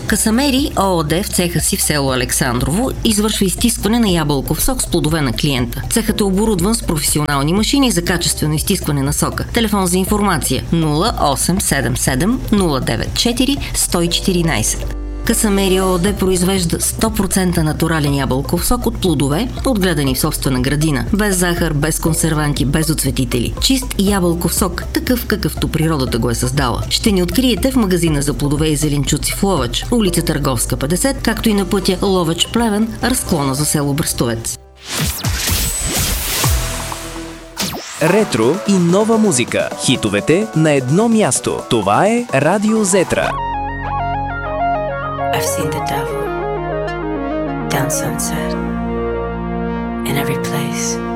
Касамери ООД в цеха си в село Александрово извършва изстискване на ябълков сок с плодове на клиента. Цехът е оборудван с професионални машини за качествено изстискване на сока. Телефон за информация 0877 094 114. Касамери ООД произвежда 100% натурален ябълков сок от плодове, отгледани в собствена градина. Без захар, без консерванти, без оцветители. Чист ябълков сок, такъв какъвто природата го е създала. Ще ни откриете в магазина за плодове и зеленчуци в Ловеч, улица Търговска 50, както и на пътя Ловеч-Плевен, разклона за село Брестовец. Ретро и нова музика. Хитовете на едно място. Това е Радио Зетра. I've seen the devil down Sunset in every place.